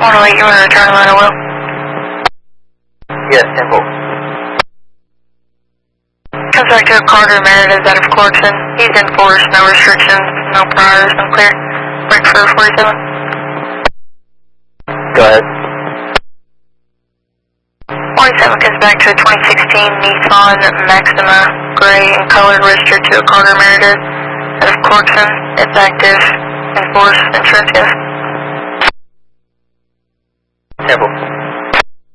108, you want to return line, I will. Yes, Temple. Comes back to Carter Meredith out of Clarkson. He's enforced, no restrictions, no priors, no clear. Break for 47. Go ahead. 47 comes back to a 2016 Nissan Maxima, gray and colored, registered to a Carter Meredith out of Clarkson. It's active, enforced, insurance, yes. Temple.